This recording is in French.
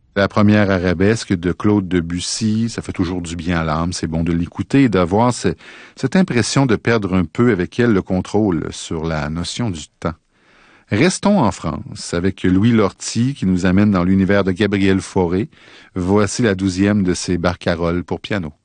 La première arabesque de Claude Debussy, ça fait toujours du bien à l'âme, c'est bon de l'écouter et d'avoir cette impression de perdre un peu avec elle le contrôle sur la notion du temps. Restons en France avec Louis Lortie qui nous amène dans l'univers de Gabriel Fauré. Voici la 12e de ses barcaroles pour piano.